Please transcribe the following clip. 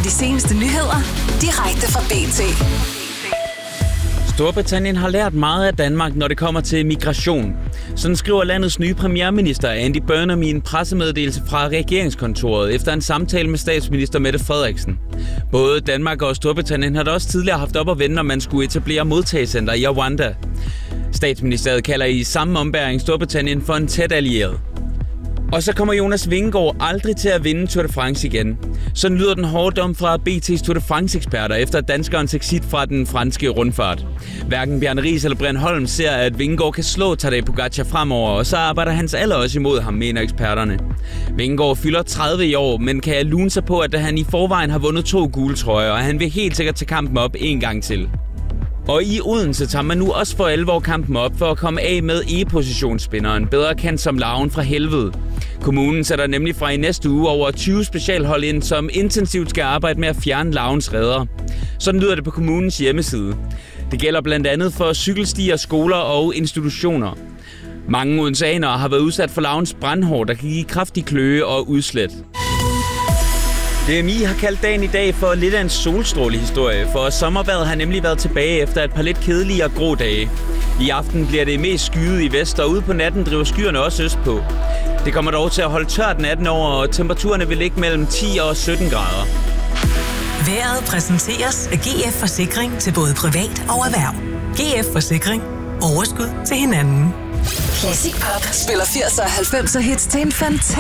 de seneste nyheder direkte fra BT. Storbritannien har lært meget af Danmark, når det kommer til migration. Sådan skriver landets nye premierminister Andy Burnham i en pressemeddelelse fra regeringskontoret efter en samtale med statsminister Mette Frederiksen. Både Danmark og Storbritannien har da også tidligere haft op at vende, når man skulle etablere modtagecenter i Rwanda. Statsministeriet kalder i samme ombæring Storbritannien for en tæt allieret. Og så kommer Jonas Vingegaard aldrig til at vinde Tour de France igen. Sådan lyder den hårde dom fra BT's Tour de France-eksperter efter danskerens exit fra den franske rundfart. Hverken Bjarne Riis eller Brian Holm ser, at Vingegaard kan slå Tadej Pogačar fremover, og så arbejder hans alder også imod ham, mener eksperterne. Vingegaard fylder 30 i år, men kan lune sig på, at han i forvejen har vundet 2 gule trøjer, og han vil helt sikkert tage kampen op en gang til. Og i Odense tager man nu også for alvor kampen op for at komme af med E-positionsspinderen, bedre kendt som larven fra helvede. Kommunen sætter nemlig fra i næste uge over 20 specialhold ind, som intensivt skal arbejde med at fjerne larvens reder. Sådan lyder det på kommunens hjemmeside. Det gælder blandt andet for cykelstier, skoler og institutioner. Mange odenseanere har været udsat for larvens brandhår, der kan give kraftig kløe og udslæt. DMI har kaldt dagen i dag for lidt af en solstrålehistorie, for sommervejret har nemlig været tilbage efter et par lidt kedelige og grå dage. I aften bliver det mest skyet i vest, og ude på natten driver skyerne også østpå. Det kommer dog til at holde tørt natten over, og temperaturerne vil ligge mellem 10 og 17 grader. Vejret præsenteres af GF Forsikring til både privat og erhverv. GF Forsikring. Overskud til hinanden. Classic Pop spiller 80'er og 90'er hits til en fantastisk